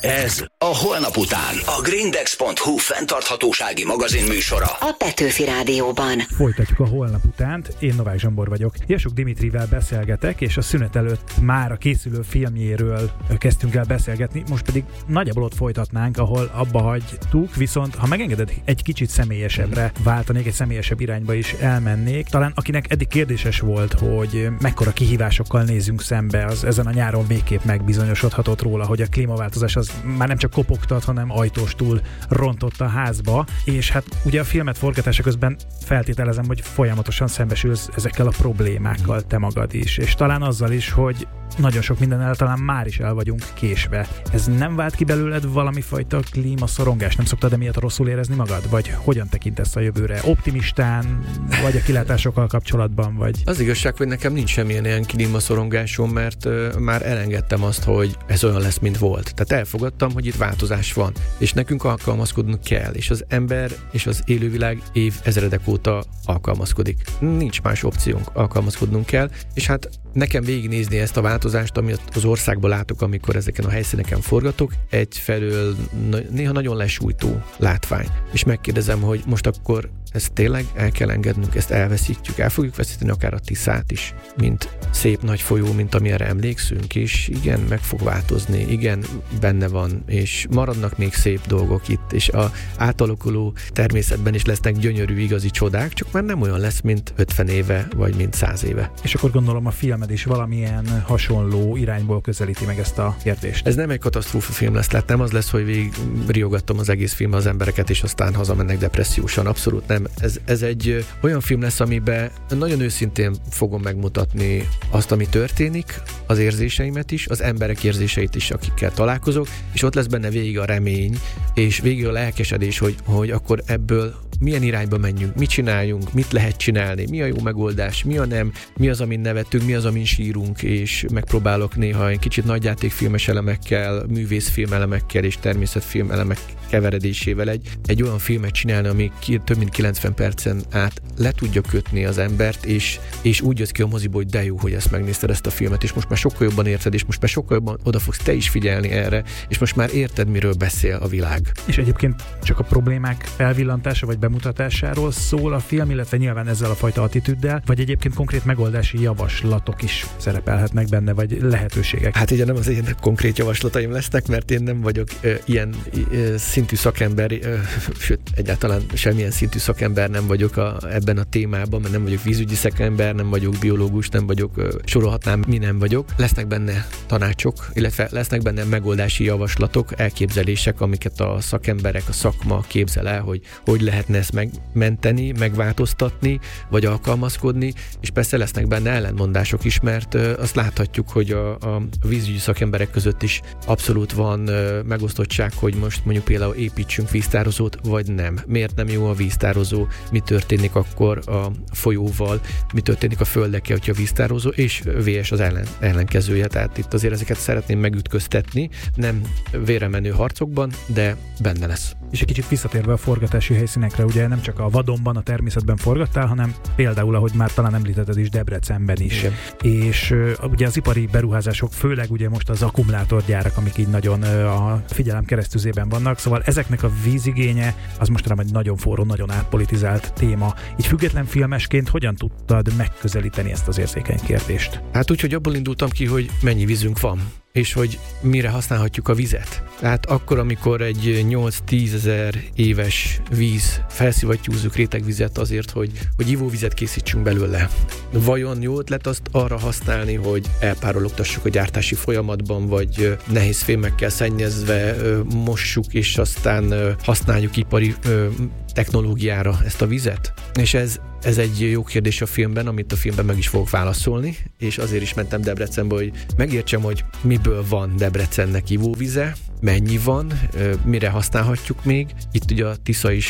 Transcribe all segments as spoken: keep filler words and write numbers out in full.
Ez a Holnap után. A Grindex pont hu fenntarthatósági magazin műsora. A Petőfi Rádióban. Folytatjuk a Holnap utánt. Én Novák Zsombor vagyok. Jasuk Dimitrivel beszélgetek, és a szünet előtt már a készülő filmjéről kezdtünk el beszélgetni. Most pedig nagyjából ott folytatnánk, ahol abba hagytuk, viszont ha megengeded, egy kicsit személyesebbre váltanék, egy személyesebb irányba is elmennék. Talán akinek eddig kérdéses volt, hogy mekkora kihívásokkal nézünk szembe, az ezen a nyáron végképp megbizonyosodhatott róla, hogy a klímaváltozás az már nem csak kopogtat, hanem ajtóstól rontott a házba, és hát ugye a filmet forgatása közben feltételezem, hogy folyamatosan szembesülsz ezekkel a problémákkal te magad is, és talán azzal is, hogy nagyon sok mindennel talán már is el vagyunk késve. Ez nem vált ki belőled valami fajta klímaszorongás? Nem szoktad emiatt rosszul érezni magad? Vagy hogyan tekintesz a jövőre? Optimistán? Vagy a kilátásokkal kapcsolatban? Vagy? Az igazság, hogy nekem nincs semmilyen ilyen klímaszorongásom, mert uh, már elengedtem azt, hogy ez olyan lesz, mint volt. Tehát elfogadtam, hogy itt változás van, és nekünk alkalmazkodnunk kell, és az ember és az élővilág év ezredek óta alkalmazkodik. Nincs más opciónk, alkalmazkodnunk kell, és hát nekem végignézni ezt a változást, amit az országban látok, amikor ezeken a helyszíneken forgatok, egyfelől néha nagyon lesújtó látvány. És megkérdezem, hogy most akkor ezt tényleg el kell engednünk, ezt elveszítjük, el fogjuk veszíteni akár a Tiszát is, mint szép nagy folyó, mint amire emlékszünk, és igen, meg fog változni, igen, benne van, és maradnak még szép dolgok itt, és a átalakuló természetben is lesznek gyönyörű, igazi csodák, csak már nem olyan lesz, mint ötven éve, vagy mint száz éve. És akkor gondolom a filmed is valamilyen hasonló irányból közelíti meg ezt a kérdést. Ez nem egy katasztrófa film lesz, tehát nem az lesz, hogy végig riogattam az egész film az embereket, és aztán hazamennek depressziósan, abszolút nem. Ez, ez egy olyan film lesz, amiben nagyon őszintén fogom megmutatni azt, ami történik, az érzéseimet is, az emberek érzéseit is, akikkel találkozok, és ott lesz benne végig a remény, és végig a lelkesedés, hogy, hogy akkor ebből milyen irányba menjünk, mit csináljunk, mit lehet csinálni, mi a jó megoldás, mi a nem, mi az, amin nevettünk, mi az, amin sírunk, és megpróbálok néha egy kicsit nagyjátékfilmes elemekkel, művészfilm elemekkel és természetfilm elemek keveredésével egy, egy olyan filmet csinálni, ami ki, több mint kilencven percen át le tudja kötni az embert, és, és úgy jössz ki a moziból, hogy de jó, hogy ezt megnézted ezt a filmet, és most már sokkal jobban érted, és most már sokkal jobban oda fogsz te is figyelni erre, és most már érted, miről beszél a világ. És egyébként csak a problémák felvillantása vagy bemutatásáról szól a film, illetve nyilván ezzel a fajta attitűddel, vagy egyébként konkrét megoldási javaslatok is szerepelhetnek benne, vagy lehetőségek? Hát ugye nem az én konkrét javaslataim lesznek, mert én nem vagyok ö, ilyen ö, szintű szakember, ö, sőt, egyáltalán semmilyen szintű szakember nem vagyok a, ebben a témában, mert nem vagyok vízügyi szakember, nem vagyok biológus, nem vagyok, ö, sorolhatnám, mi nem vagyok. Lesznek benne tanácsok, illetve lesznek benne megoldási javaslatok, elképzelések, amiket a szakemberek, a szakma képzel el, hogy hogy lehetne ezt megmenteni, megváltoztatni, vagy alkalmazkodni, és persze lesznek benne ellentmondások is, mert ö, azt láthatjuk, hogy a, a vízügyi szakemberek között is abszolút van ö, megosztottság, hogy most mondjuk például építsünk víztározót, vagy nem. Miért nem jó a víztározó, mi történik akkor a folyóval, mi történik a földekkel, hogyha a víztározó, és vé es az ellen, ellenkezője. Tehát itt azért ezeket szeretném megütköztetni, nem véremenő harcokban, de benne lesz. És egy kicsit visszatérve a forgatási helyszínekre, ugye nem csak a vadonban, a természetben forgattál, hanem például, ahogy már talán említetted is, Debrecenben is. Igen. És uh, ugye az ipari beruházások, főleg ugye most az akkumulátorgyárak, amik így nagyon uh, a figyelem keresztüzében vannak, szóval ezeknek a vízigénye az mostanában egy nagyon forró, nagyon átpolitizált téma. Így független filmesként hogyan tudtad megközelíteni ezt az érzékeny kérdést? Hát úgy, hogy abból indultam ki, hogy mennyi vízünk van, és hogy mire használhatjuk a vizet. Tehát akkor, amikor egy nyolc-tízezer éves víz felszivattyúzzuk rétegvizet azért, hogy, hogy ivóvizet készítsünk belőle. Vajon jó ötlet azt arra használni, hogy elpárologtassuk a gyártási folyamatban, vagy nehéz fémekkel szennyezve mossuk, és aztán használjuk ipari technológiára ezt a vizet? És ez Ez egy jó kérdés a filmben, amit a filmben meg is fogok válaszolni, és azért is mentem Debrecenbe, hogy megértsem, hogy miből van Debrecennek ivóvize, mennyi van, mire használhatjuk még. Itt ugye a Tisza is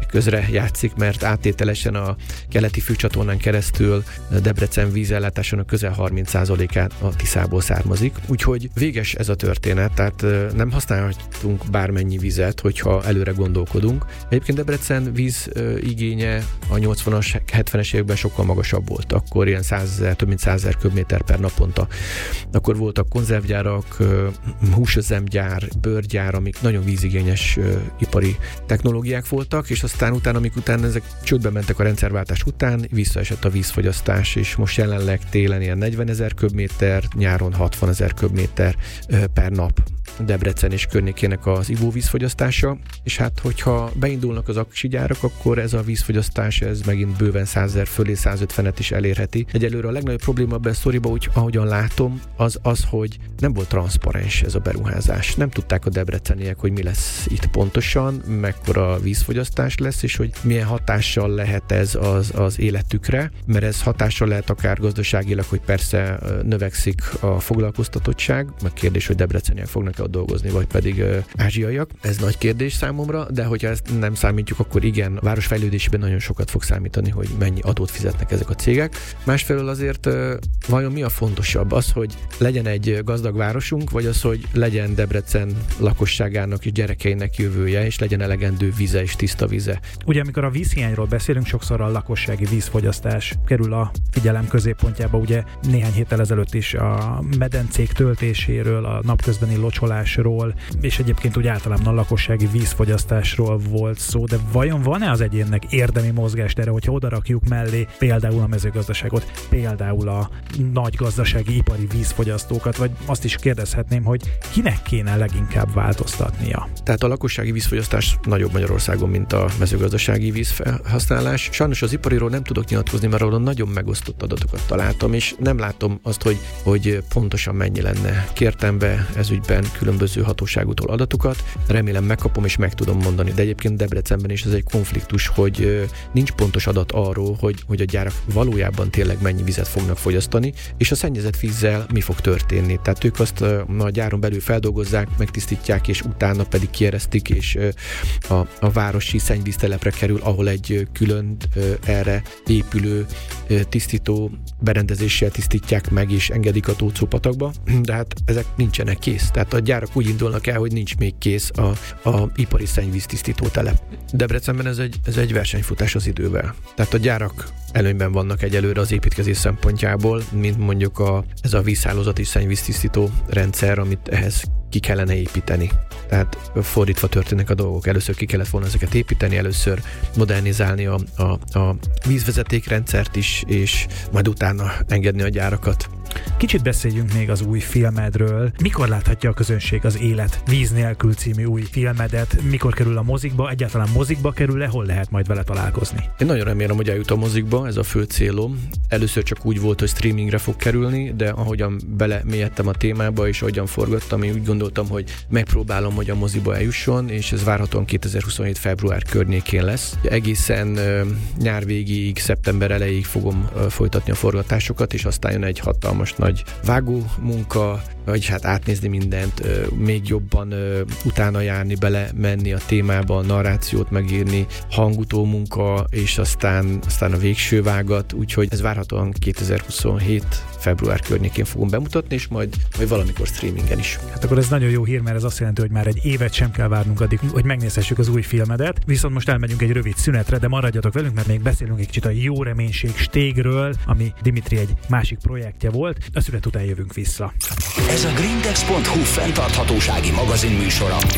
közre játszik, mert áttételesen a keleti főcsatornán keresztül Debrecen vízellátásának közel harminc százalékát a Tiszából származik. Úgyhogy véges ez a történet, tehát nem használhatunk bármennyi vizet, hogyha előre gondolkodunk. Egyébként Debrecen víz igénye a nyolcvanas, hetvenes években sokkal magasabb volt. Akkor ilyen százezer, több mint százezer köbméter per naponta. Akkor voltak konzervgyárak, húsüzemgyár, bőrgyár, amik nagyon vízigényes ipari technológiák voltak, és aztán utána, amik utána ezek csődbe mentek a rendszerváltás után, visszaesett a vízfogyasztás, és most jelenleg télen ilyen negyvenezer köbméter, nyáron hatvanezer köbméter per nap Debrecen és környékének az ivóvízfogyasztása, és hát hogyha beindulnak az aksi gyárak, akkor ez a vízfogyasztás, ez megint bőven százezer fölé, százötvenet is elérheti. Egyelőre a legnagyobb probléma ebben a sztoriban, úgy ahogyan látom, az az, hogy nem volt transzparens ez a beruházás. Nem tudták a debreceniek, hogy mi lesz itt pontosan, mekkora vízfogyasztás lesz, és hogy milyen hatással lehet ez az, az életükre, mert ez hatással lehet akár gazdaságilag, hogy persze növekszik a foglalkoztatottság, meg kérdés, hogy debreceniek fognak ott dolgozni, vagy pedig uh, ázsiaiak. Ez nagy kérdés számomra, de hogyha ezt nem számítjuk, akkor igen, a város fejlődésében nagyon sokat fog számítani, hogy mennyi adót fizetnek ezek a cégek. Másfelől azért uh, vajon mi a fontosabb? Az, hogy legyen egy gazdag városunk, vagy az, hogy legyen Debrecen lakosságának és gyerekeinek jövője, és legyen elegendő víze és tiszta víze. Ugye, amikor a vízhiányról beszélünk, sokszor a lakossági vízfogyasztás kerül a figyelem középpontjába. Ugye néhány héttel ezelőtt is a medencék töltéséről, a napközbeni locsolásról, és egyébként úgy általában a lakossági vízfogyasztásról volt szó, de vajon van-e az egyénnek érdemi mozgástere, hogyha oda rakjuk mellé például a mezőgazdaságot, például a nagy gazdasági ipari vízfogyasztókat, vagy azt is kérdezhetném, hogy kinek kéne leginkább változtatnia? Tehát a lakossági vízfogyasztás nagyobb Magyarországon, mint a mezőgazdasági vízfelhasználás. Sajnos az ipariról nem tudok nyilatkozni, mert arról nagyon megosztott adatokat találtam, és nem látom azt, hogy, hogy pontosan mennyi lenne. Kértem be ez ügyben különböző hatóságútól adatokat, remélem megkapom és meg tudom mondani, de egyébként Debrecenben is ez egy konfliktus, hogy nincs pontos adat arról, hogy, hogy a gyárak valójában tényleg mennyi vizet fognak fogyasztani, és a szennyezett vízzel mi fog történni. Tehát ők azt a gyáron belül feldolgozzák, megtisztítják, és utána pedig kieresztik, és a, a városi szennyvíztelepre kerül, ahol egy külön erre épülő tisztító berendezéssel tisztítják meg, és engedik a Tóczó patakba, de hát ezek nincsenek kész. Tehát a gyárak úgy indulnak el, hogy nincs még kész a, a ipari szennyvíztisztító telep. Debrecenben ez egy, ez egy versenyfutás az idővel. Tehát a gyárak előnyben vannak egyelőre az építkezés szempontjából, mint mondjuk a, ez a vízhálózati szennyvíztisztító rendszer, amit ehhez ki kellene építeni. Tehát fordítva történnek a dolgok. Először ki kellett volna ezeket építeni, először modernizálni a, a, a vízvezetékrendszert is, és majd utána engedni a gyárakat. Kicsit beszéljünk még az új filmedről. Mikor láthatja a közönség az Élet víz nélkül című új filmedet? Mikor kerül a mozikba? Egyáltalán mozikba kerül-e? Hol lehet majd vele találkozni? Én nagyon remélem, hogy eljut a mozikba, ez a fő célom. Először csak úgy volt, hogy streamingre fog kerülni, de ahogyan belemélyedtem a témába, és ahogyan forgattam, én úgy gondoltam, hogy megpróbálom, hogy a moziba eljusson, és ez várhatóan kétezer-huszonhét február környékén lesz. Egészen uh, nyár végéig, szeptember elejéig fogom uh, folytatni a forgatásokat, és aztán jön egy hatalmas nagy vágó munka, vagy hát átnézni mindent, még jobban utána járni, bele menni a témába, a narrációt megírni, hangutó munka, és aztán, aztán a végső vágat, úgyhogy ez várhatóan kétezer-huszonhét február környékén fogom bemutatni, és majd, majd valamikor streamingen is. Hát akkor ez nagyon jó hír, mert ez azt jelenti, hogy már egy évet sem kell várnunk addig, hogy megnézhessük az új filmedet. Viszont most elmegyünk egy rövid szünetre, de maradjatok velünk, mert még beszélünk egy kicsit a Jó Reménység stégről, ami Dimitri egy másik projektje volt. A szünet után jövünk vissza. Ez a Grindex pont hu fenntarthatósági magazin műsora.